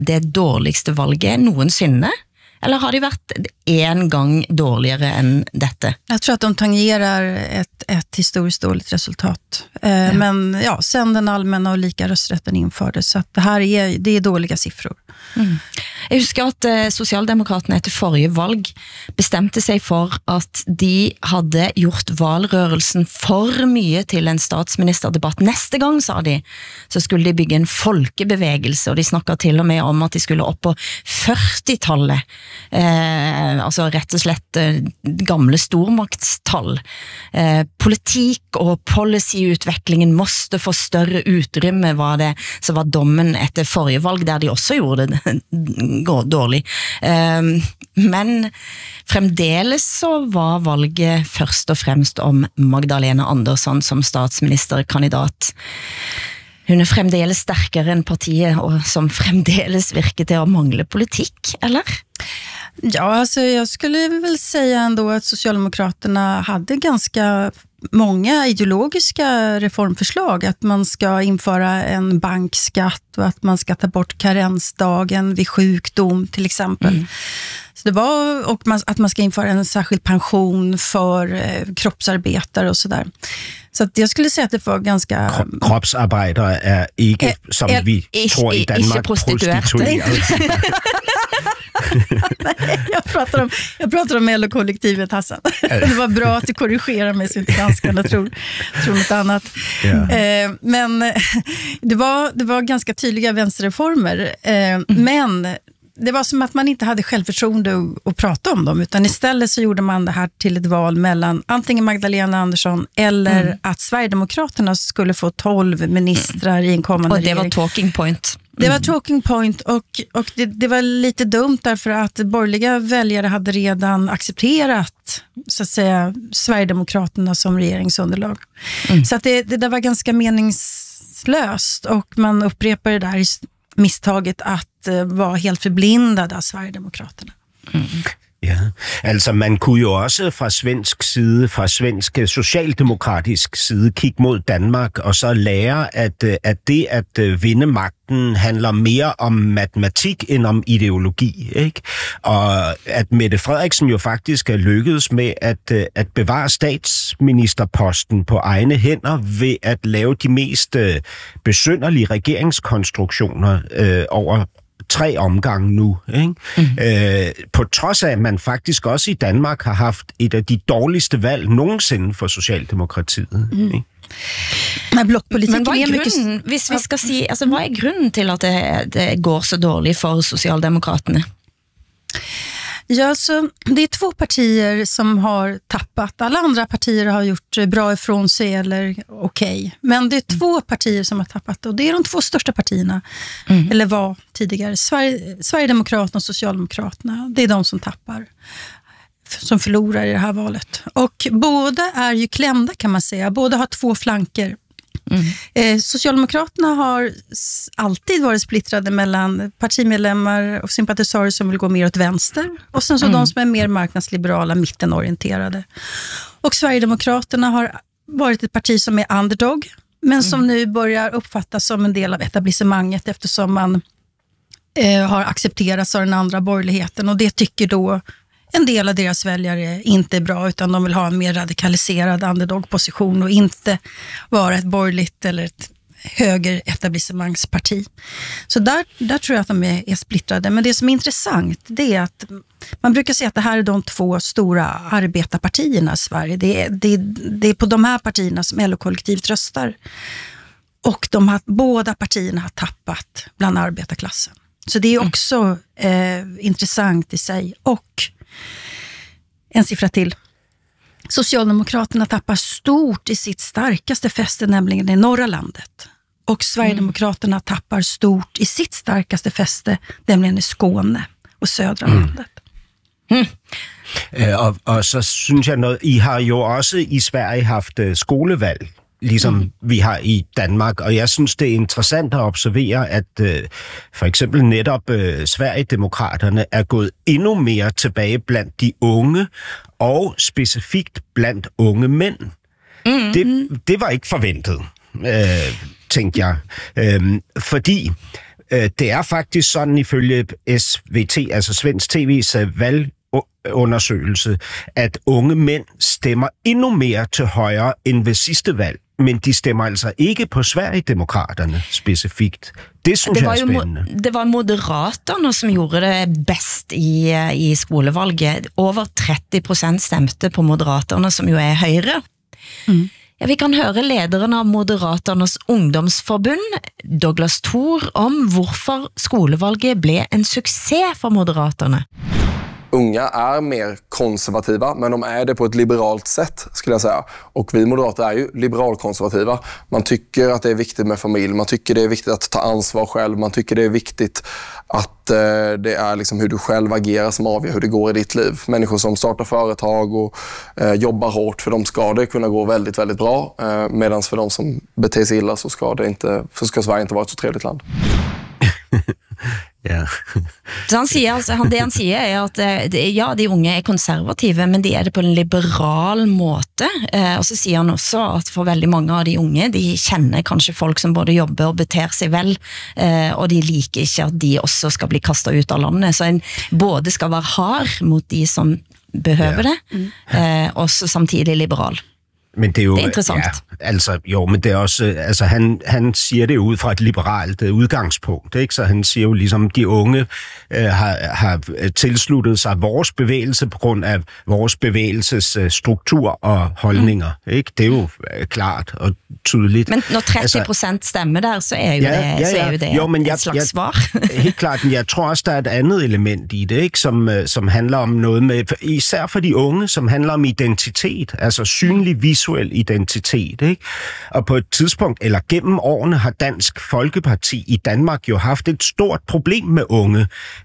det dårligste valget någonsin? Eller har de varit en gång dåligare än detta? Jag tror att de tangerar ett historiskt dåligt resultat. Men ja, sen den allmänna och lika rösträtten infördes. Så att det är dåliga siffror. Jag husker att Socialdemokraterna efter förra valg bestemte sig för att de hade gjort valrörelsen för mycket till en statsministerdebatt. Nästa gång, sa de, så skulle de bygga en folkebevägelse, och de snackade till och med om att de skulle upp på 40-tallet. Alltså rätt och slett gamla stormaktstall. Politik och policyutvecklingen måste få större utrymme, var det, så var dommen efter förra valg där de också gjorde det dåligt. Men fremdeles så var valget först och främst om Magdalena Andersson som statsministerkandidat. Hun fremdeles starkare än partiet, och som fremdeles virker till att mangla politik, eller? Ja, alltså jag skulle väl säga ändå att Socialdemokraterna hade ganska många ideologiska reformförslag. Att man ska införa en bankskatt och att man ska ta bort karensdagen vid sjukdom till exempel. Så det var, och att man ska införa en särskild pension för kroppsarbetare och sådär. Så att jag skulle säga att det var ganska... Kroppsarbetare är inte, som vi tror i Danmark, prostituerade. Jag pratar om LO-kollektivet, Hassan. Det var bra att du korrigerar mig så inte danskarna tror något annat. Yeah. Men det var ganska tydliga vänsterreformer. Men det var som att man inte hade självförtroende att prata om dem, utan istället så gjorde man det här till ett val mellan antingen Magdalena Andersson eller att Sverigedemokraterna skulle få 12 ministrar i en kommande regering. Och det var talking point. Det var talking point, och det var lite dumt därför att borgerliga väljare hade redan accepterat, så att säga, Sverigedemokraterna som regeringsunderlag. Så att det där var ganska meningslöst, och man upprepar det där misstaget att vara helt förblindad av Sverigedemokraterna. Ja, altså man kunne jo også fra svensk side, fra svensk socialdemokratisk side, kigge mod Danmark og så lære, at det at vinde magten handler mere om matematik end om ideologi, ikke? Og at Mette Frederiksen jo faktisk er lykkedes med at bevare statsministerposten på egne hænder ved at lave de mest besynderlige regeringskonstruktioner over 3 omgange nu, ikke? På trods af, at man faktisk også i Danmark har haft et af de dårligste valg nogensinde for Socialdemokratiet. Ikke? Men vad är grunden, hvis vi ska si, alltså vad är grunden till att det går så dåligt för Socialdemokraterna? Ja, så det är 2 partier som har tappat. Alla andra partier har gjort bra ifrån sig eller okej. Men det är 2 partier som har tappat, och det är de 2 största partierna. Eller var tidigare. Sverigedemokraterna och Socialdemokraterna. Det är de som tappar. Som förlorar i det här valet. Och båda är ju klämda, kan man säga. Båda har 2 flanker. Socialdemokraterna har alltid varit splittrade mellan partimedlemmar och sympatisörer som vill gå mer åt vänster, och sen så de som är mer marknadsliberala, mittenorienterade. Och Sverigedemokraterna har varit ett parti som är underdog, men som nu börjar uppfattas som en del av etablissemanget, eftersom man har accepterats av den andra borgerligheten, och det tycker då en del av deras väljare inte är bra, utan de vill ha en mer radikaliserad underdog-position och inte vara ett borgerligt eller ett höger-etablissemangsparti. Så där tror jag att de är splittrade. Men det som är intressant, det är att man brukar säga att det här är de 2 stora arbetarpartierna i Sverige. Det är på de här partierna som LO-kollektivet röstar. Och båda partierna har tappat bland arbetarklassen. Så det är också intressant i sig. Och en siffra till. Socialdemokraterna tappar stort i sitt starkaste fäste, nämligen i norra landet. Och Sverigedemokraterna tappar stort i sitt starkaste fäste, nämligen i Skåne och södra landet. Og så synes jeg noget, I har jo også i Sverige haft skolevalg, ligesom vi har i Danmark, og jeg synes, det er interessant at observere, at for eksempel netop Sverigedemokraterne er gået endnu mere tilbage blandt de unge, og specifikt blandt unge mænd. Det var ikke forventet, tænkte jeg, fordi det er faktisk sådan ifølge SVT, altså Svensk TV's valgundersøgelse, at unge mænd stemmer endnu mere til højre end ved sidste valg. Men de stemmer altså ikke på Sverigedemokraterne specifikt. Det synes jeg er spændende. Det var Moderaterna som gjorde det bedst i skolevalget. Over 30% stemte på Moderaterna, som jo er højre. Ja, vi kan høre lederen av Moderaternas ungdomsforbund, Douglas Thor, om hvorfor skolevalget blev en succé for Moderaterna. Unga är mer konservativa, men de är det på ett liberalt sätt skulle jag säga. Och vi moderater är ju liberalkonservativa. Man tycker att det är viktigt med familj, man tycker det är viktigt att ta ansvar själv, man tycker det är viktigt att det är liksom hur du själv agerar som avgör hur det går i ditt liv. Människor som startar företag och jobbar hårt, för de ska det kunna gå väldigt, väldigt bra. Medan för de som beter sig illa så ska Sverige inte vara ett så trevligt land. Ja. Så han siger, altså, det han siger er at ja, de unge er konservative, men de er det på en liberal måte. Og så siger han også at for veldig mange av de unge, de kjenner kanskje folk som både jobber og beter sig vel, og de liker ikke at de også skal bli kastet ut av landet. Så en både skal være hard mot de som behøver det, og så samtidig liberal. Men det er jo det er interessant. Ja, altså jo, men det er også altså han siger det ud fra et liberalt udgangspunkt, ikke? Så han siger jo ligesom de unge har tilsluttet sig vores bevægelse på grund af vores bevægelses struktur og holdninger, ikke? Det er jo klart og tydeligt. Men når 30% stemmer der, så er jo det så er jo det jo, men et slags svar. Helt klart, men jeg tror også der er et andet element i det, ikke? Som handler om noget med især for de unge, som handler om identitet, altså synlig visuel identitet, ikke? Og på et tidspunkt, eller gennem årene, har Dansk Folkeparti i Danmark jo haft et stort problem med unge,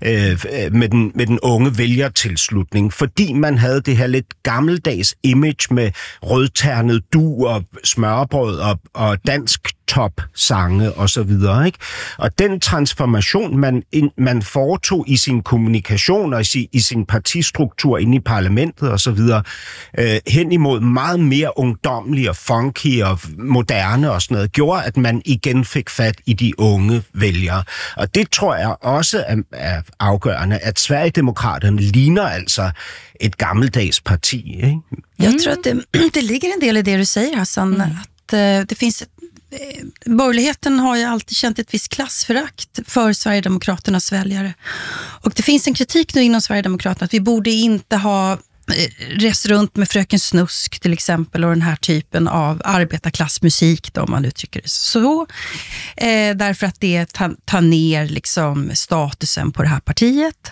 med den unge vælgertilslutning, fordi man havde det her lidt gammeldags image med rødternet du og smørbrød og dansk top-sange og så videre, ikke? Og den transformation, man foretog i sin kommunikation og i sin partistruktur inde i parlamentet og så videre, hen imod meget mere ungdomlige og funky og moderne og sådan noget, gjorde, at man igen fik fat i de unge vælgere. Og det tror jeg også er afgørende, at Sverigedemokraterne ligner altså et gammeldags parti, ikke? Jag tror att det ligger en del i det du säger, Hassan, att det finns borgerligheten har ju alltid känt ett visst klassförakt för Sverigedemokraternas väljare. Och det finns en kritik nu inom Sverigedemokraterna att vi borde inte ha rest runt med Fröken Snusk till exempel och den här typen av arbetarklassmusik då, om man uttrycker det så. Därför att det tar ner liksom statusen på det här partiet.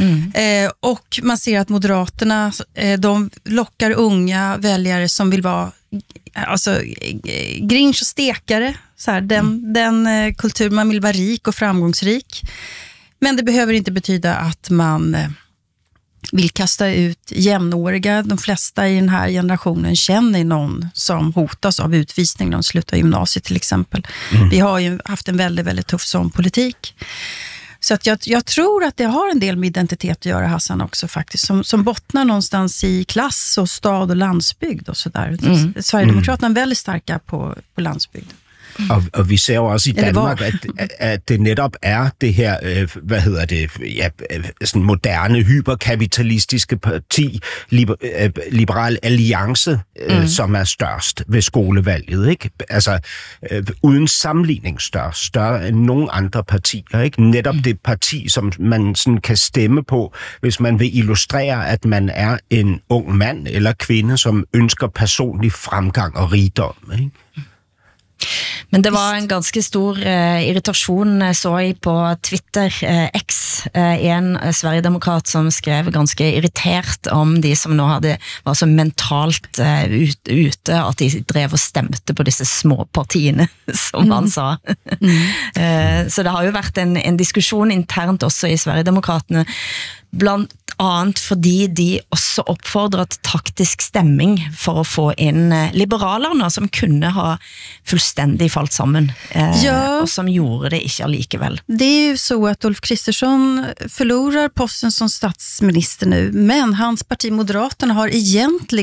Och man ser att Moderaterna de lockar unga väljare som vill vara alltså Grinch och stekare, så här, den kultur, man vill vara rik och framgångsrik. Men det behöver inte betyda att man vill kasta ut jämnåriga. De flesta i den här generationen känner någon som hotas av utvisning när de slutar gymnasiet till exempel. Vi har ju haft en väldigt, väldigt tuff sån politik. Så att jag tror att det har en del med identitet att göra, Hassan, också faktiskt. Som bottnar någonstans i klass och stad och landsbygd och sådär. Sverigedemokraterna är väldigt starka på landsbygden. Og vi ser jo også i Danmark, at det netop er det her, sådan moderne, hyperkapitalistiske parti, Liberal Alliance, som er størst ved skolevalget, ikke? Altså, uden sammenligning større end nogen andre partier, ikke? Netop det parti, som man sådan kan stemme på, hvis man vil illustrere, at man er en ung mand eller kvinde, som ønsker personlig fremgang og rigdom, ikke? Men det var en ganske stor irritasjon, så jeg på Twitter, X, en Sverigedemokrat som skrev ganske irritert om de som nå var så mentalt ute, at de drev og stemte på disse små partiene, som han sa. Så det har jo vært en diskussion internt også i Sverigedemokratene, blant annet fordi de også oppfordrer til taktisk stemming for å få inn liberalerne som kunne ha fullständigt falt sammen, och som gjorde det ikke allikevel. Det är ju så att Ulf Kristersson förlorar posten som statsminister nu, men hans parti Moderaterna har egentligen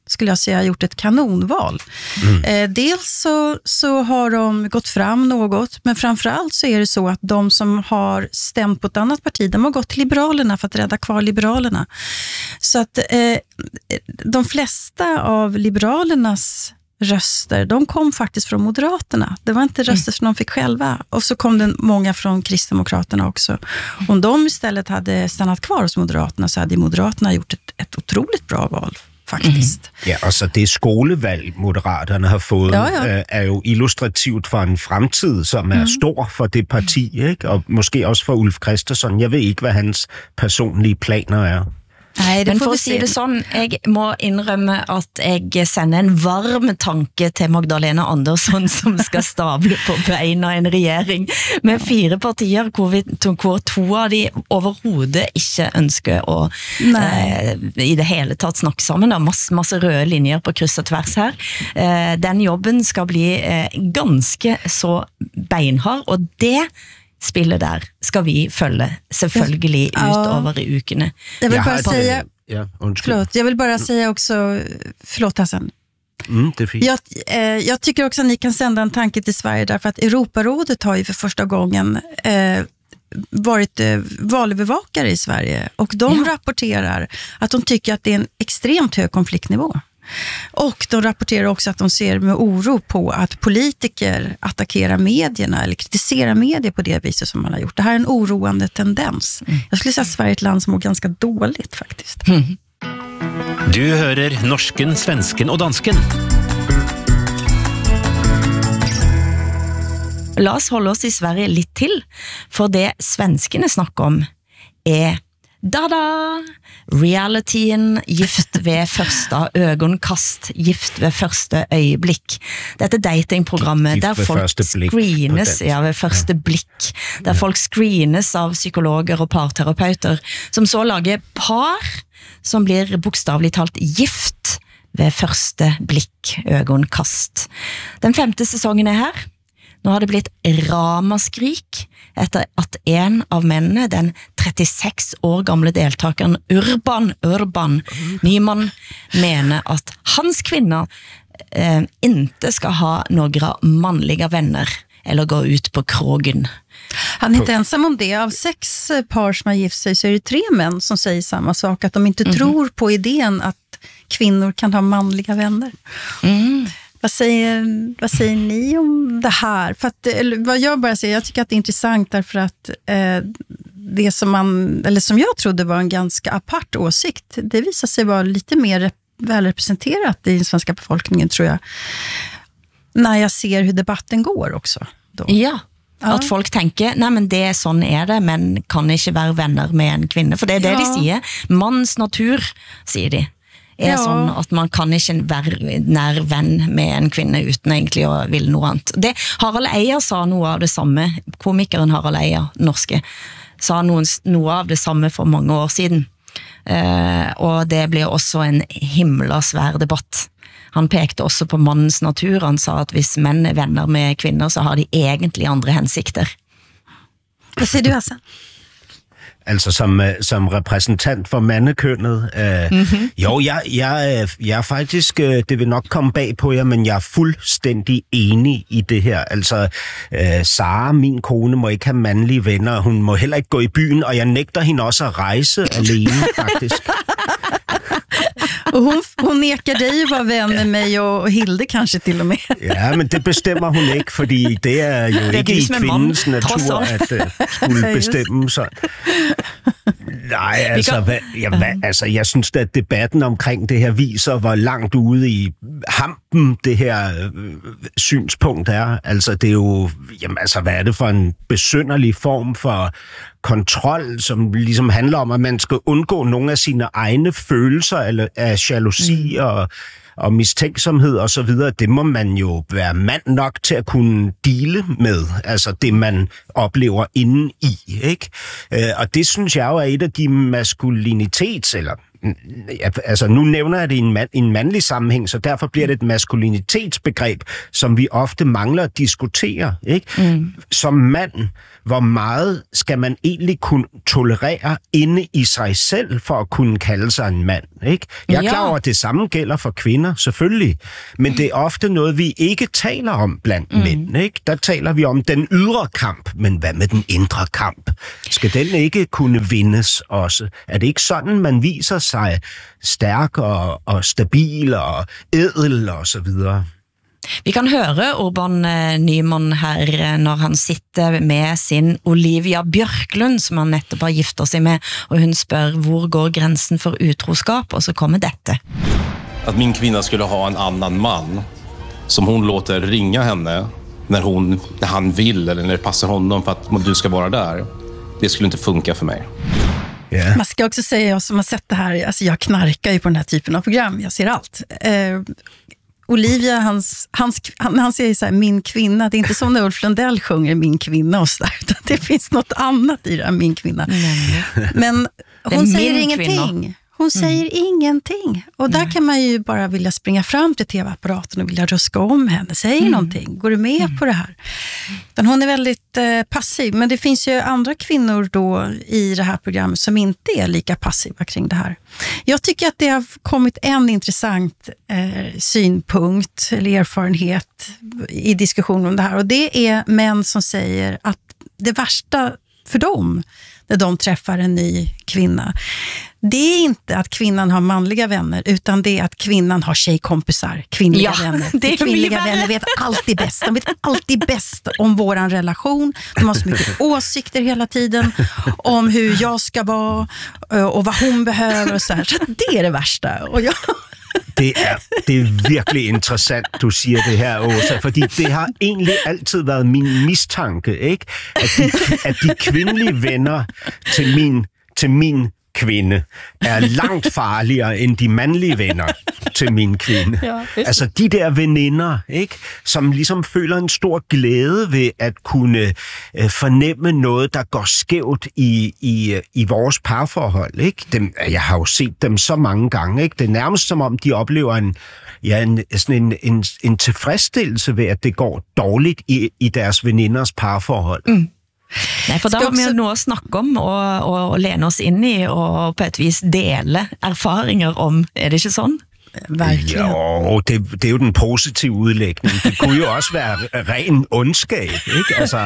skulle jag säga gjort ett kanonval. Dels så har de gått fram något, men framförallt så är det så att de som har stämt på ett annat parti, de har gått till Liberalerna för att rädda kvar Liberalerna. Så att de flesta av Liberalernas röster, de kom faktiskt från Moderaterna. Det var inte röster som de fick själva. Och så kom det många från Kristdemokraterna också. Om de istället hade stannat kvar hos Moderaterna så hade Moderaterna gjort ett otroligt bra val, faktiskt. Ja, og så det skolevalg, Moderaterne har fået, er jo illustrativt for en fremtid, som er stor for det parti, ikke? Og måske også for Ulf Kristersson. Jeg ved ikke, hvad hans personlige planer er. Nei, men for å si det sånn, jeg må innrømme at jeg sender en varm tanke til Magdalena Andersson som skal stable på beina en regjering med 4 partier hvor 2 av de overhodet ikke ønsker å i det hele tatt snakke sammen. Det er masse røde linjer på kryss og tvers her. Den jobben skal bli ganske så beinhard, og det spillet där ska vi följa selvfølgelig utover i ukene. Jag vill bara säga jag vill bara säga också förlåt Hassan. Det är fint. Jag tycker också att ni kan sända en tanke till Sverige därför att Europarådet har ju för första gången varit valövervakare i Sverige och de rapporterar att de tycker att det är en extremt hög konfliktnivå. Och de rapporterar också att de ser med oro på att politiker attackerar medierna eller kritiserar medier på det viset som man har gjort. Det här är en oroande tendens. Jag skulle säga att Sverige är ett land som mår ganska dåligt faktiskt. Du hører norsken, svensken og dansken. La oss holde oss i Sverige litt til, for det svenskene snakker om Da-da! Realityen gift ved første øyenkast, gift ved første øyeblikk. Dette datingprogrammet der folk screenes ved første blikk, der folk screenes av psykologer og parterapeuter, som så lager par som blir bokstavelig talt gift ved første blikk, øyenkast. Den 5. sesongen er her. Nå har det blitt ramaskrik etter at en av mennene, den 36 år gamle deltakeren Urban Nyman, mener at hans kvinner inte ska ha några manliga vänner eller gå ut på krogen. Han är inte ensam om det. Av 6 par som har gift sig så är det 3 män som säger samma sak, att de inte tror på idén att kvinnor kan ha manliga vänner. Vad säger ni om det här? För att, vad jag bara säger, jag tycker att det är intressant därför att det som jag trodde var en ganska apart åsikt, det visar sig vara lite mer välrepresenterat i den svenska befolkningen, tror jag. När jag ser hur debatten går också. Då. Ja. At folk tenker, nei, men det sånn er det, men kan ikke være venner med en kvinne. For det er det de sier. Manns natur, sier de. Sånn at man kan ikke være nær venn med en kvinne uten egentlig å ville noe annet. Harald Eia sa noe av det samme, komikeren Harald Eia, norske, sa noe av det samme for mange år siden. Og det ble også en himla svær debatt. Han pekte også på mannens natur. Han sa at hvis menn er venner med kvinner, så har de egentlig andre hensikter. Hva sier du, Hassan? Altså som repræsentant for mandekønnet. Jo, jeg er faktisk, det vil nok komme bag på jer, men jeg er fuldstændig enig i det her. Altså, Sara, min kone, må ikke have mandlige venner. Hun må heller ikke gå i byen, og jeg nægter hende også at rejse alene, faktisk. Och hon nekar dig att vara vän med mig och Hilde kanske till och med. Ja, men det bestemmer hun ikke, fordi det er jo ikke i kvindens natur at skulle bestemme sig. Nej, altså, jeg synes at debatten omkring det her viser, hvor langt ude i hampen det her synspunkt er. Altså, det er jo, jamen, altså, hvad er det for en besynderlig form for kontrol, som ligesom handler om, at man skal undgå nogle af sine egne følelser eller af jalousi og mistænksomhed og så videre. Det må man jo være mand nok til at kunne deale med, altså det man oplever inde i, ikke? Og det synes jeg jo er et af de maskulinitets eller altså nu nævner jeg det i en mandlig sammenhæng, så derfor bliver det et maskulinitetsbegreb, som vi ofte mangler at diskutere. Ikke? Som mand, hvor meget skal man egentlig kunne tolerere inde i sig selv for at kunne kalde sig en mand? Ikke? Jeg er klar over, at det samme gælder for kvinder, selvfølgelig. Men det er ofte noget, vi ikke taler om blandt mænd. Ikke? Der taler vi om den ydre kamp, men hvad med den indre kamp? Skal den ikke kunne vindes også? Er det ikke sådan, man viser sig stærk og stabil og ædel og så videre? Vi kan høre Urban Nyman her, når han sitter med sin Olivia Björklund, som han netop har gifter sig med, og hun spørger, hvor går gränsen for utroskap? Og så kommer dette. Att min kvinna skulle ha en annan man som hon låter ringa henne när han vill eller när det passar honom för att du ska vara där. Det skulle inte funka för mig. Yeah. Man ska också säga, jag som har sett det här, alltså jag knarkar ju på den här typen av program, jag ser allt. Olivia, han säger så här, min kvinna, det är inte som när Ulf Lundell sjunger min kvinna och så där, utan det finns något annat i det här, min kvinna. Men hon säger ingenting. Hon säger ingenting. Och där kan man ju bara vilja springa fram till tv-apparaten och vilja ruska om henne. Säg någonting. Går du med på det här? Men hon är väldigt passiv. Men det finns ju andra kvinnor då i det här programmet som inte är lika passiva kring det här. Jag tycker att det har kommit en intressant synpunkt eller erfarenhet i diskussion om det här. Och det är män som säger att det värsta för dem när de träffar en ny kvinna, det är inte att kvinnan har manliga vänner, utan det är att kvinnan har tjejkompisar, kvinnliga vänner. Det kvinnliga vänner vet alltid bäst. De vet alltid bäst om våran relation. De har så mycket åsikter hela tiden om hur jag ska vara och vad hon behöver og så här. Så det är det värsta. Och jag... Det er virkelig interessant, du siger det her, Åsa, fordi det har egentlig altid været min mistanke, ikke? At de kvindelige venner til min kvinde er langt farligere end de mandlige venner til min kvinde. Ja, altså de der veninder, ikke, som ligesom føler en stor glæde ved at kunne fornemme noget, der går skævt i vores parforhold. Ikke? Jeg har jo set dem så mange gange. Ikke? Det er nærmest som om, de oplever en tilfredsstillelse ved, at det går dårligt i deres veninders parforhold. Nej, for da har vi jo noe å snakke om og lene oss inn i og på et vis dele erfaringer om, er det ikke sånn? Verkligen. Jo, det er jo den positive udlægning. Det kunne jo også være ren ondskab, ikke? Altså...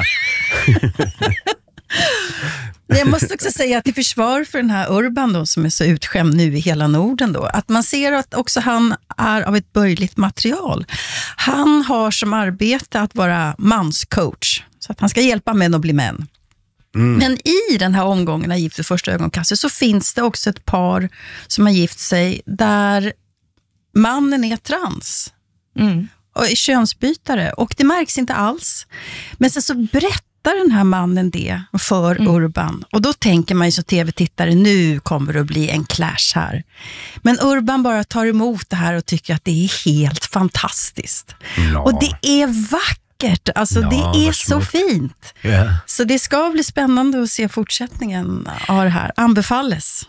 Jag måste också säga att i försvar för den här Urban då, som är så utskämd nu i hela Norden då, att man ser att också han är av ett borgerligt material. Han har som arbete att vara manscoach, så att han ska hjälpa män att bli män. Men i den här omgången av Gift vid första ögonkastet så finns det också ett par som har gift sig där mannen är trans och är könsbytare, och det märks inte alls. Men sen så berättar den här mannen det för Urban, och då tänker man ju som tv-tittare, nu kommer det att bli en clash här. Men Urban bara tar emot det här och tycker att det är helt fantastiskt. Och det är vackert, alltså det är så fint. Yeah. Så det ska bli spännande att se fortsättningen av det här. Anbefalles.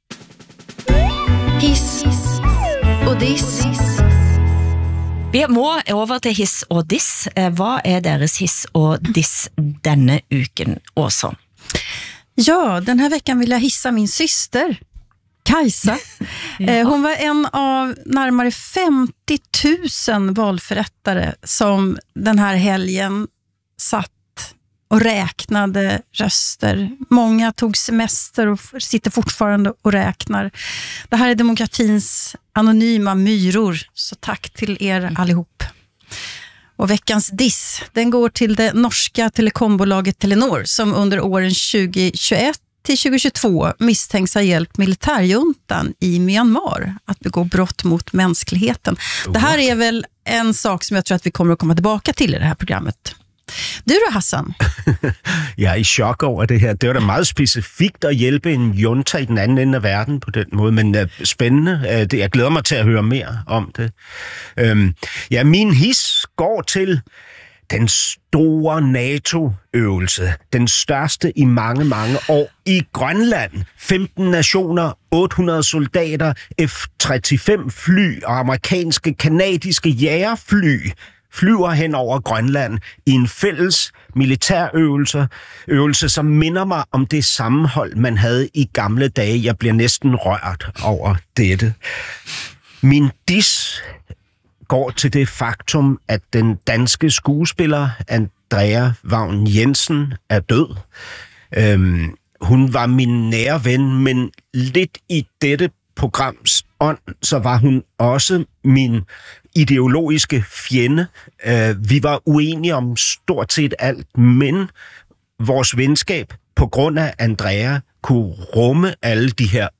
Hiss og diss. Vi må over til hiss og diss. Hva er deres hiss og diss denne uken også? Ja, den här veckan vill jag hissa min syster, Kajsa. Hon var en av närmare 50 000 valförrättare som den här helgen satt och räknade röster. Många tog semester och sitter fortfarande och räknar. Det här är demokratins anonyma myror, så tack till er allihop. Och veckans diss, den går till det norska telekombolaget Telenor, som under åren 2021 till 2022 misstänks ha hjälpt militärjuntan i Myanmar att begå brott mot mänskligheten. Det här är väl en sak som jag tror att vi kommer att komma tillbaka till i det här programmet. Du då, Hassan? Jeg er i chok over det her. Det var da meget specifikt at hjælpe en junta i den anden ende af verden på den måde, men spændende. Jeg glæder mig til at høre mere om det. Min his går til Den store NATO-øvelse, den største i mange, mange år i Grønland. 15 nationer, 800 soldater, F-35 fly og amerikanske, kanadiske jagerfly flyver hen over Grønland i en fælles militærøvelse, som minder mig om det sammenhold, man havde i gamle dage. Jeg bliver næsten rørt over dette. Min diss går til det faktum, at den danske skuespiller Andrea Vagn Jensen er død. Hun var min nære ven, men lidt i dette programs ånd, så var hun også min ideologiske fjende. Vi var uenige om stort set alt, men vores venskab på grund af Andrea kunne rumme alle de her